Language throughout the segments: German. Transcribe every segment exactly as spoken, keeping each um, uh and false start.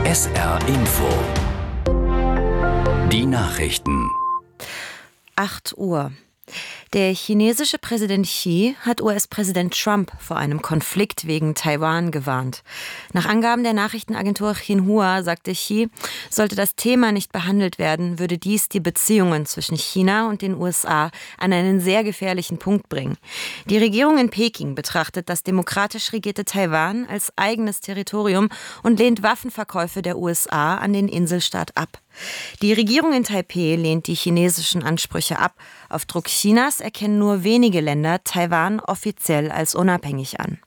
S R Info. Die Nachrichten. acht Uhr. Der chinesische Präsident Xi hat U S-Präsident Trump vor einem Konflikt wegen Taiwan gewarnt. Nach Angaben der Nachrichtenagentur Xinhua sagte Xi, sollte das Thema nicht behandelt werden, würde dies die Beziehungen zwischen China und den U S A an einen sehr gefährlichen Punkt bringen. Die Regierung in Peking betrachtet das demokratisch regierte Taiwan als eigenes Territorium und lehnt Waffenverkäufe der U S A an den Inselstaat ab. Die Regierung in Taipeh lehnt die chinesischen Ansprüche ab. Auf Druck Chinas erkennen nur wenige Länder Taiwan offiziell als unabhängig an.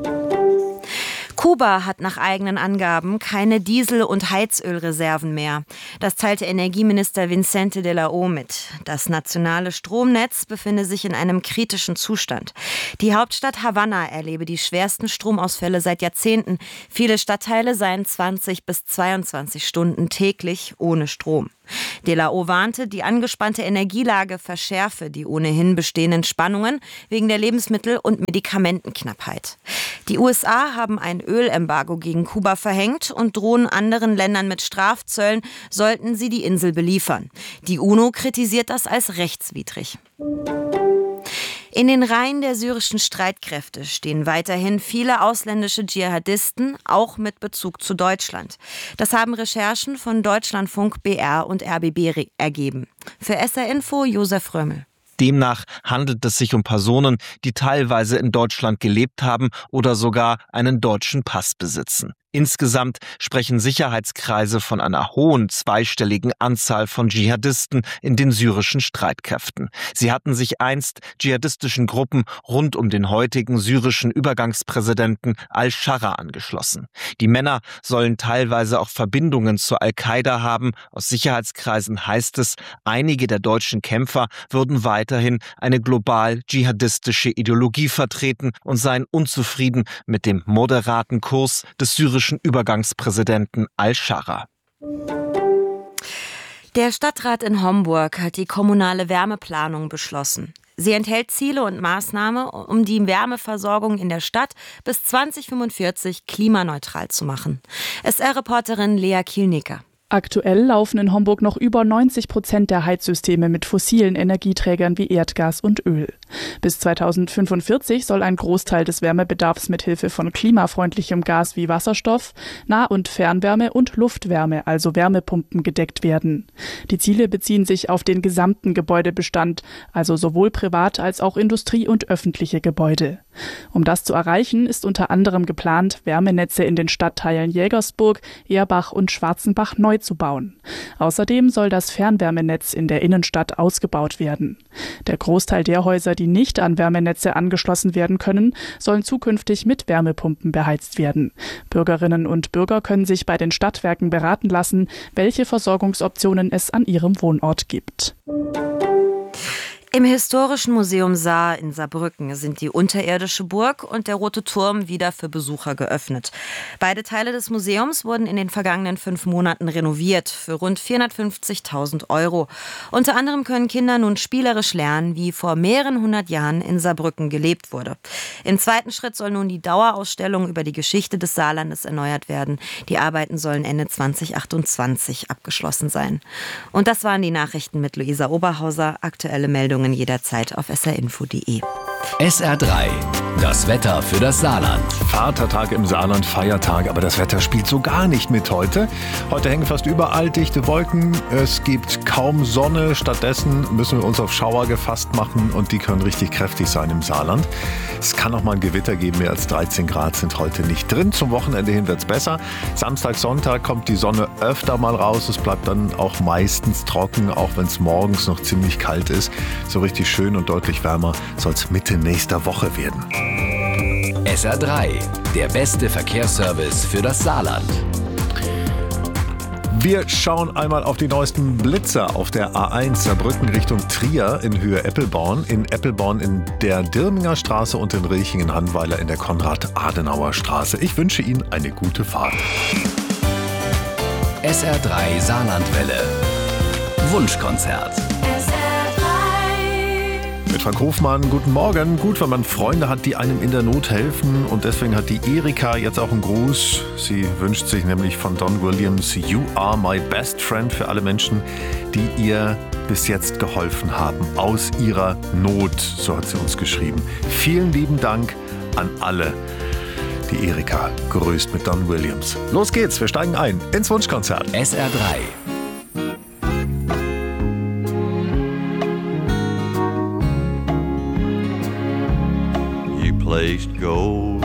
Kuba hat nach eigenen Angaben keine Diesel- und Heizölreserven mehr. Das teilte Energieminister Vicente de la O mit. Das nationale Stromnetz befinde sich in einem kritischen Zustand. Die Hauptstadt Havanna erlebe die schwersten Stromausfälle seit Jahrzehnten. Viele Stadtteile seien zwanzig bis zweiundzwanzig Stunden täglich ohne Strom. De la O warnte, die angespannte Energielage verschärfe die ohnehin bestehenden Spannungen wegen der Lebensmittel- und Medikamentenknappheit. Die U S A haben ein Ölembargo gegen Kuba verhängt und drohen anderen Ländern mit Strafzöllen, sollten sie die Insel beliefern. Die UNO kritisiert das als rechtswidrig. In den Reihen der syrischen Streitkräfte stehen weiterhin viele ausländische Dschihadisten, auch mit Bezug zu Deutschland. Das haben Recherchen von Deutschlandfunk, B R und R B B ergeben. Für S R Info Josef Römmel. Demnach handelt es sich um Personen, die teilweise in Deutschland gelebt haben oder sogar einen deutschen Pass besitzen. Insgesamt sprechen Sicherheitskreise von einer hohen zweistelligen Anzahl von Dschihadisten in den syrischen Streitkräften. Sie hatten sich einst dschihadistischen Gruppen rund um den heutigen syrischen Übergangspräsidenten al-Sharra angeschlossen. Die Männer sollen teilweise auch Verbindungen zur Al-Qaida haben. Aus Sicherheitskreisen heißt es, einige der deutschen Kämpfer würden weiterhin eine global dschihadistische Ideologie vertreten und seien unzufrieden mit dem moderaten Kurs des syrischen Übergangspräsidenten al-Sharra. Der Stadtrat in Homburg hat die kommunale Wärmeplanung beschlossen. Sie enthält Ziele und Maßnahmen, um die Wärmeversorgung in der Stadt bis zwanzig fünfundvierzig klimaneutral zu machen. S R-Reporterin Lea Kielnicker. Aktuell laufen in Homburg noch über neunzig Prozent der Heizsysteme mit fossilen Energieträgern wie Erdgas und Öl. Bis zweitausendfünfundvierzig soll ein Großteil des Wärmebedarfs mit Hilfe von klimafreundlichem Gas wie Wasserstoff, Nah- und Fernwärme und Luftwärme, also Wärmepumpen, gedeckt werden. Die Ziele beziehen sich auf den gesamten Gebäudebestand, also sowohl privat als auch Industrie- und öffentliche Gebäude. Um das zu erreichen, ist unter anderem geplant, Wärmenetze in den Stadtteilen Jägersburg, Erbach und Schwarzenbach neu zu bauen. Außerdem soll das Fernwärmenetz in der Innenstadt ausgebaut werden. Der Großteil der Häuser, die nicht an Wärmenetze angeschlossen werden können, sollen zukünftig mit Wärmepumpen beheizt werden. Bürgerinnen und Bürger können sich bei den Stadtwerken beraten lassen, welche Versorgungsoptionen es an ihrem Wohnort gibt. Im Historischen Museum Saar in Saarbrücken sind die unterirdische Burg und der Rote Turm wieder für Besucher geöffnet. Beide Teile des Museums wurden in den vergangenen fünf Monaten renoviert für rund vierhundertfünfzigtausend Euro. Unter anderem können Kinder nun spielerisch lernen, wie vor mehreren hundert Jahren in Saarbrücken gelebt wurde. Im zweiten Schritt soll nun die Dauerausstellung über die Geschichte des Saarlandes erneuert werden. Die Arbeiten sollen Ende zweitausendachtundzwanzig abgeschlossen sein. Und das waren die Nachrichten mit Luisa Oberhauser. Aktuelle Meldungen jederzeit auf s r info punkt d e. S R drei. Das Wetter für das Saarland. Vatertag im Saarland, Feiertag, aber das Wetter spielt so gar nicht mit heute. Heute hängen fast überall dichte Wolken, es gibt kaum Sonne, stattdessen müssen wir uns auf Schauer gefasst machen und die können richtig kräftig sein im Saarland. Es kann auch mal ein Gewitter geben, mehr als dreizehn Grad sind heute nicht drin. Zum Wochenende hin wird es besser. Samstag, Sonntag kommt die Sonne öfter mal raus, es bleibt dann auch meistens trocken, auch wenn es morgens noch ziemlich kalt ist. So richtig schön und deutlich wärmer soll es Mitte nächster Woche werden. S R drei, der beste Verkehrsservice für das Saarland. Wir schauen einmal auf die neuesten Blitzer auf der A eins Saarbrücken Richtung Trier in Höhe Eppelborn, in Eppelborn in der Dirminger Straße und in Rilchingen-Hannweiler in der Konrad-Adenauer-Straße. Ich wünsche Ihnen eine gute Fahrt. S R drei Saarlandwelle. Wunschkonzert. Mit Frank Hofmann, guten Morgen. Gut, wenn man Freunde hat, die einem in der Not helfen. Und deswegen hat die Erika jetzt auch einen Gruß. Sie wünscht sich nämlich von Don Williams You are my best friend für alle Menschen, die ihr bis jetzt geholfen haben aus ihrer Not. So hat sie uns geschrieben. Vielen lieben Dank an alle. Die Erika grüßt mit Don Williams. Los geht's, wir steigen ein ins Wunschkonzert. S R drei. Placed gold